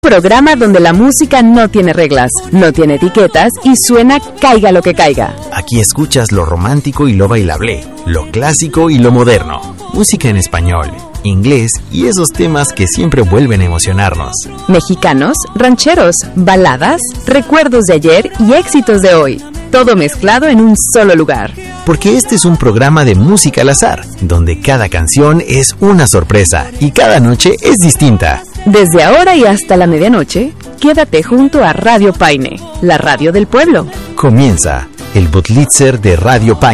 Programa donde la música no tiene reglas, no tiene etiquetas y suena caiga lo que caiga. Aquí escuchas lo romántico y lo bailable, lo clásico y lo moderno, música en español, inglés y esos temas que siempre vuelven a emocionarnos. Mexicanos, rancheros, baladas, recuerdos de ayer y éxitos de hoy. Todo mezclado en un solo lugar. Porque este es un programa de música al azar, donde cada canción es una sorpresa y cada noche es distinta. Desde ahora y hasta la medianoche, quédate junto a Radio Paine, la radio del pueblo. Comienza el Botlitzer de Radio Paine.